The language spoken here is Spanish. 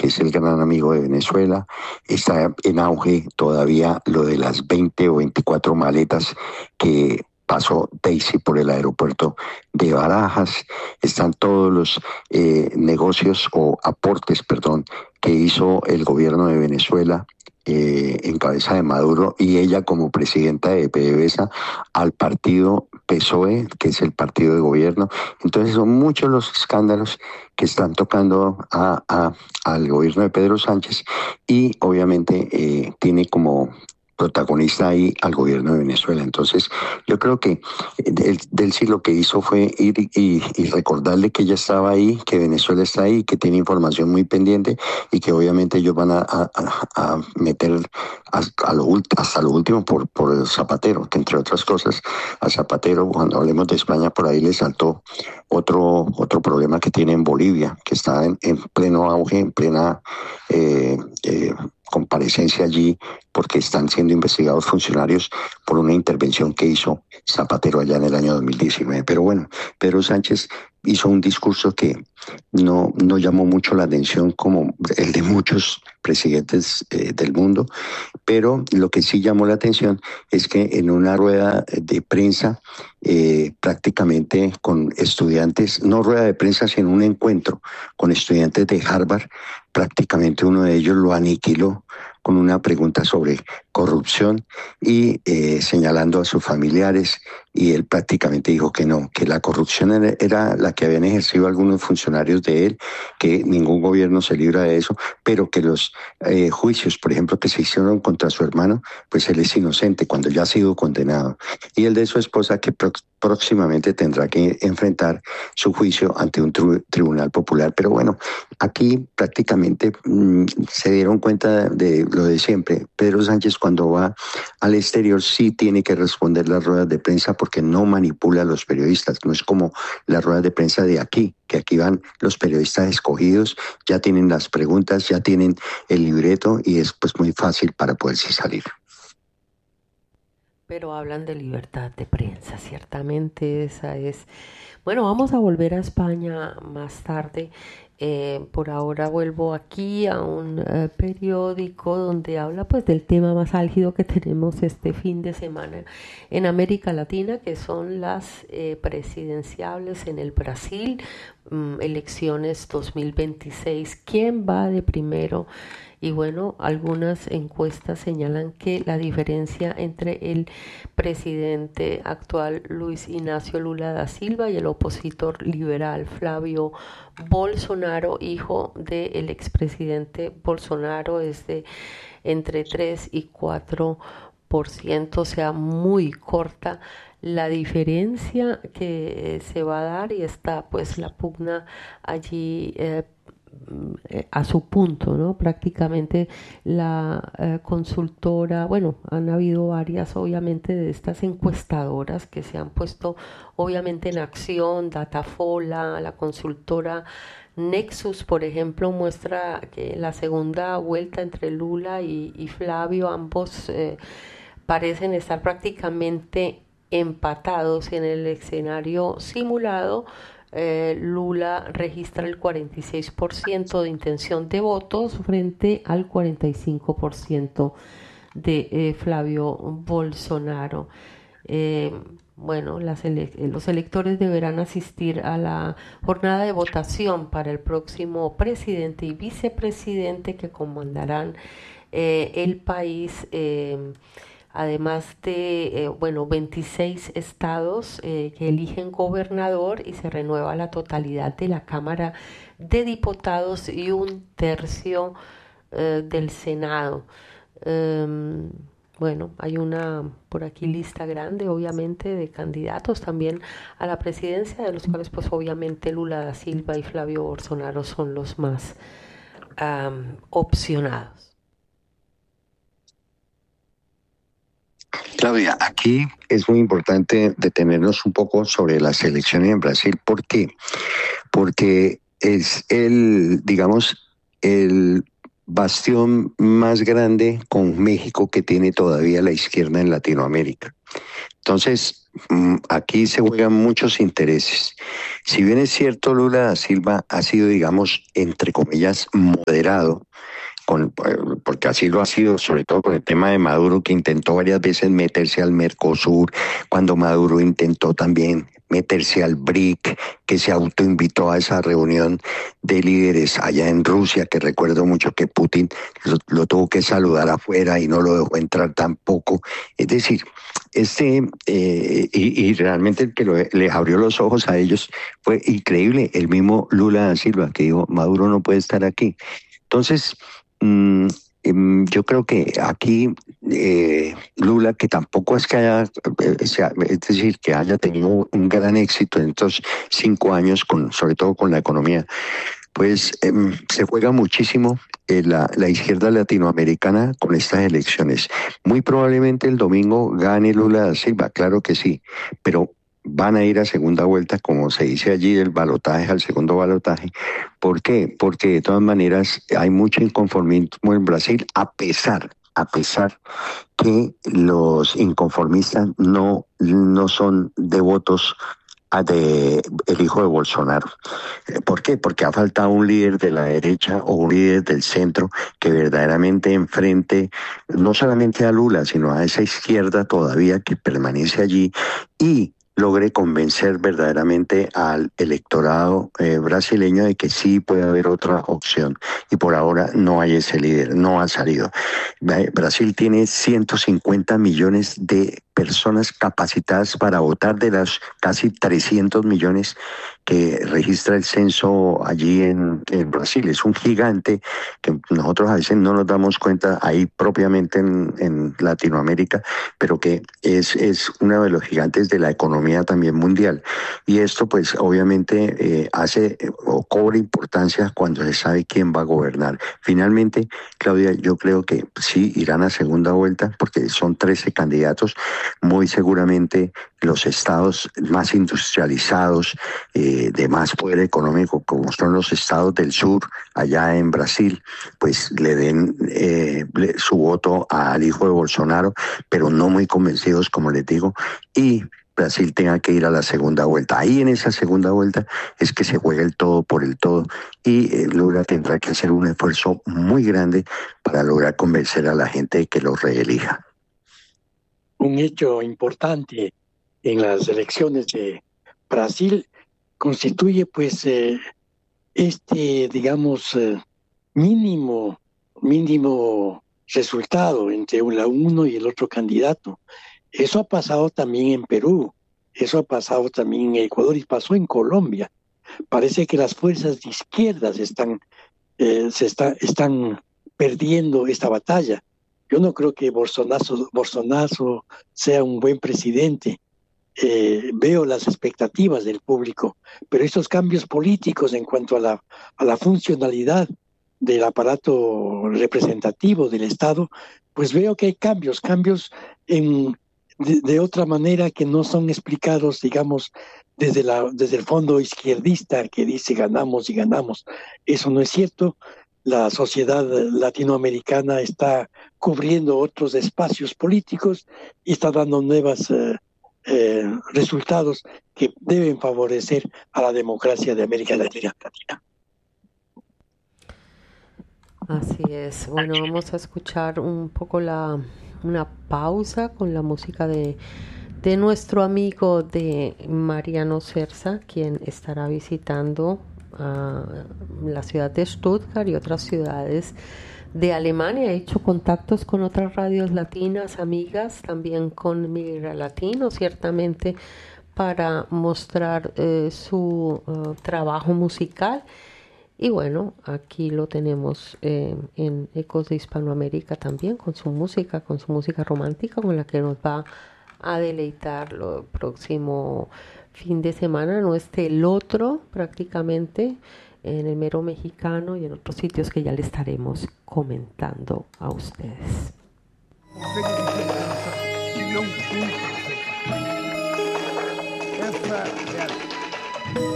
que es el gran amigo de Venezuela. Está en auge todavía lo de las 20 o 24 maletas que pasó Daisy por el aeropuerto de Barajas. Están todos los negocios o aportes, perdón, que hizo el gobierno de Venezuela en cabeza de Maduro y ella como presidenta de PDVSA al partido PSOE, que es el partido de gobierno. Entonces son muchos los escándalos que están tocando al gobierno de Pedro Sánchez y obviamente tiene como protagonista ahí al gobierno de Venezuela. Entonces, yo creo que Delcy lo que hizo fue ir y recordarle que ella estaba ahí, que Venezuela está ahí, que tiene información muy pendiente y que obviamente ellos van a meter hasta lo último por el Zapatero, que entre otras cosas, a Zapatero, cuando hablemos de España, por ahí le saltó otro problema que tiene en Bolivia, que está en pleno auge, en plena comparecencia allí, porque están siendo investigados funcionarios por una intervención que hizo Zapatero allá en el año 2019. Pero bueno, Pedro Sánchez hizo un discurso que no llamó mucho la atención como el de muchos presidentes del mundo, pero lo que sí llamó la atención es que en una rueda de prensa, prácticamente con estudiantes, no rueda de prensa, sino un encuentro con estudiantes de Harvard, prácticamente uno de ellos lo aniquiló con una pregunta sobre corrupción y señalando a sus familiares, y él prácticamente dijo que no, que la corrupción era la que habían ejercido algunos funcionarios de él, que ningún gobierno se libra de eso, pero que los juicios, por ejemplo, que se hicieron contra su hermano, pues él es inocente cuando ya ha sido condenado. Y el de su esposa que próximamente tendrá que enfrentar su juicio ante un tribunal popular. Pero bueno, aquí prácticamente se dieron cuenta de lo de siempre. Pedro Sánchez cuando va al exterior sí tiene que responder las ruedas de prensa porque no manipula a los periodistas. No es como las ruedas de prensa de aquí, que aquí van los periodistas escogidos, ya tienen las preguntas, ya tienen el libreto y es pues muy fácil para poderse salir. Pero hablan de libertad de prensa, ciertamente esa es. Bueno, vamos a volver a España más tarde. Por ahora vuelvo aquí a un periódico donde habla pues del tema más álgido que tenemos este fin de semana en América Latina, que son las presidenciables en el Brasil, elecciones 2026. ¿Quién va de primero? Y bueno, algunas encuestas señalan que la diferencia entre el presidente actual Luis Ignacio Lula da Silva y el opositor liberal Flavio Bolsonaro, hijo del expresidente Bolsonaro, es de entre 3 y 4%, o sea, muy corta la diferencia que se va a dar, y está pues la pugna allí a su punto, ¿no? Prácticamente la consultora, bueno, han habido varias obviamente de estas encuestadoras que se han puesto obviamente en acción. Datafola, la consultora Nexus, por ejemplo, muestra que la segunda vuelta entre Lula y Flavio, ambos parecen estar prácticamente empatados en el escenario simulado. Lula registra el 46% de intención de votos frente al 45% de Flavio Bolsonaro. Eh, bueno, los electores deberán asistir a la jornada de votación para el próximo presidente y vicepresidente que comandarán el país. Además de, 26 estados que eligen gobernador, y se renueva la totalidad de la Cámara de Diputados y un tercio del Senado. Bueno, hay una por aquí lista grande, obviamente, de candidatos también a la presidencia, de los cuales, pues, obviamente, Lula da Silva y Flavio Bolsonaro son los más opcionados. Claudia, aquí es muy importante detenernos un poco sobre las elecciones en Brasil. ¿Por qué? Porque es digamos, el bastión más grande con México que tiene todavía la izquierda en Latinoamérica. Entonces, aquí se juegan muchos intereses. Si bien es cierto, Lula da Silva ha sido, digamos, entre comillas, moderado, porque así lo ha sido, sobre todo con el tema de Maduro, que intentó varias veces meterse al Mercosur, cuando Maduro intentó también meterse al BRIC, que se autoinvitó a esa reunión de líderes allá en Rusia, que recuerdo mucho que Putin lo tuvo que saludar afuera y no lo dejó entrar tampoco. Es decir, y realmente el que les abrió los ojos a ellos fue increíble, el mismo Lula da Silva, que dijo, Maduro no puede estar aquí. Entonces, mm, yo creo que aquí Lula, que tampoco es que haya, es decir, que haya tenido un gran éxito en estos 5 años, sobre todo con la economía, pues se juega muchísimo la izquierda latinoamericana con estas elecciones. Muy probablemente el domingo gane Lula da Silva, claro que sí, pero van a ir a segunda vuelta, como se dice allí, el balotaje al segundo balotaje. ¿Por qué? Porque de todas maneras hay mucho inconformismo en Brasil, a pesar que los inconformistas no son devotos de el hijo de Bolsonaro. ¿Por qué? Porque ha faltado un líder de la derecha o un líder del centro que verdaderamente enfrente no solamente a Lula, sino a esa izquierda todavía que permanece allí y logre convencer verdaderamente al electorado brasileño de que sí puede haber otra opción. Y por ahora no hay ese líder, no ha salido. Brasil tiene 150 millones de personas capacitadas para votar de las casi 300 millones que registra el censo allí en Brasil. Es un gigante que nosotros a veces no nos damos cuenta ahí propiamente en Latinoamérica, pero que es uno de los gigantes de la economía también mundial. Y esto pues obviamente hace o cobra importancia cuando se sabe quién va a gobernar. Finalmente, Claudia, yo creo que sí irán a segunda vuelta porque son 13 candidatos, muy seguramente los estados más industrializados, de más poder económico, como son los estados del sur, allá en Brasil, pues le den su voto al hijo de Bolsonaro, pero no muy convencidos, como les digo, y Brasil tenga que ir a la segunda vuelta. Ahí en esa segunda vuelta es que se juega el todo por el todo y Lula tendrá que hacer un esfuerzo muy grande para lograr convencer a la gente de que lo reelija. Un hecho importante en las elecciones de Brasil constituye pues digamos, mínimo resultado entre uno y el otro candidato. Eso ha pasado también en Perú, eso ha pasado también en Ecuador y pasó en Colombia. Parece que las fuerzas de izquierdas están perdiendo esta batalla. Yo no creo que Bolsonaro sea un buen presidente. Veo las expectativas del público, pero estos cambios políticos en cuanto a la funcionalidad del aparato representativo del Estado, pues veo que hay cambios de otra manera que no son explicados, digamos, desde el fondo izquierdista que dice ganamos y ganamos. Eso no es cierto. La sociedad latinoamericana está cubriendo otros espacios políticos y está dando nuevas resultados que deben favorecer a la democracia de América Latina. Así es. Bueno, vamos a escuchar un poco una pausa con la música de nuestro amigo de Mariano Cerza, quien estará visitando la ciudad de Stuttgart y otras ciudades de Alemania. He hecho contactos con otras radios latinas, amigas, también con Migra Latino, ciertamente para mostrar su trabajo musical. Y bueno, aquí lo tenemos en Ecos de Hispanoamérica también, con su música romántica, con la que nos va a deleitar el próximo fin de semana, no el otro prácticamente, en el Mero Mexicano y en otros sitios que ya le estaremos comentando a ustedes.